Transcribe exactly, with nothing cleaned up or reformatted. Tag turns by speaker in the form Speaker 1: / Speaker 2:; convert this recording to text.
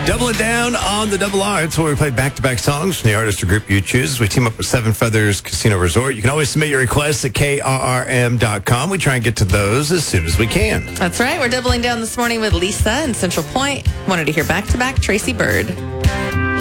Speaker 1: Doubling down on the Double R. It's where we play back-to-back songs from the artist or group you choose. We team up with Seven Feathers Casino Resort. You can always submit your requests at K R R M dot com. We try and get to those as soon as we can.
Speaker 2: That's right. We're doubling down this morning with Lisa in Central Point. Wanted to hear back-to-back Tracy Bird.